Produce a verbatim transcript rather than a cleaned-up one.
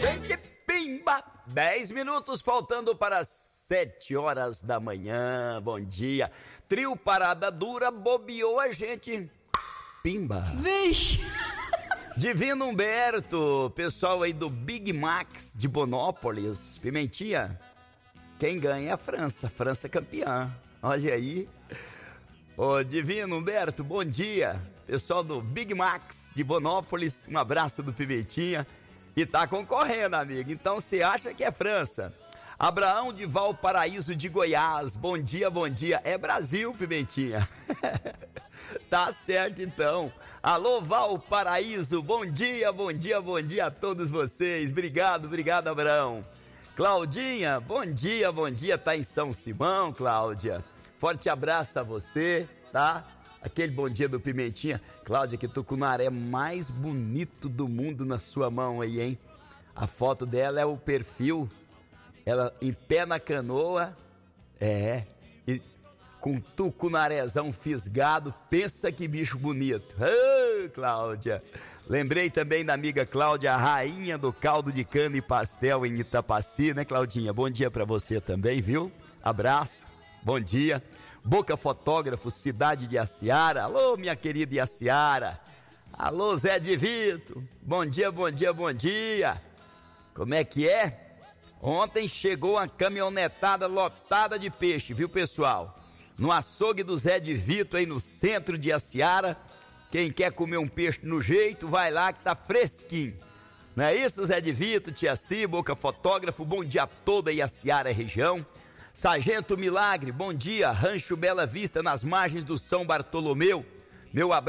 gente, pimba! Dez minutos faltando para sete horas da manhã. Bom dia. Trio Parada Dura bobeou a gente. Pimba! Vixe! Divino Humberto, pessoal aí do Big Max de Bonópolis. Pimentinha, quem ganha é a França. França é campeã. Olha aí. Ô, Divino Humberto, bom dia. Pessoal do Big Max de Bonópolis, um abraço do Pimentinha. E tá concorrendo, amigo. Então você acha que é França. Abraão de Valparaíso de Goiás, bom dia, bom dia. É Brasil, Pimentinha. Tá certo, então. Alô, Valparaíso, bom dia, bom dia, bom dia a todos vocês. Obrigado, obrigado, Abraão. Claudinha, bom dia, bom dia. Tá em São Simão, Cláudia. Forte abraço a você, tá? Aquele bom dia do Pimentinha. Cláudia, que tucunaré mais bonito do mundo na sua mão aí, hein? A foto dela é o perfil, ela em pé na canoa, é, e com tucunarézão fisgado, pensa que bicho bonito. Ô, Cláudia! Lembrei também da amiga Cláudia, a rainha do caldo de cana e pastel em Itapaci, né, Claudinha? Bom dia pra você também, viu? Abraço, bom dia. Boca Fotógrafo, cidade de Iaciara. Alô, minha querida Iaciara. Alô, Zé de Vito. Bom dia, bom dia, bom dia. Como é que é? Ontem chegou uma caminhonetada lotada de peixe, viu, pessoal? No açougue do Zé de Vito, aí no centro de Iaciara. Quem quer comer um peixe no jeito, vai lá que tá fresquinho. Não é isso, Zé de Vito, Tia Si, Boca Fotógrafo? Bom dia a toda Iaciara região. Sargento Milagre, bom dia, Rancho Bela Vista, nas margens do São Bartolomeu. Meu abraço.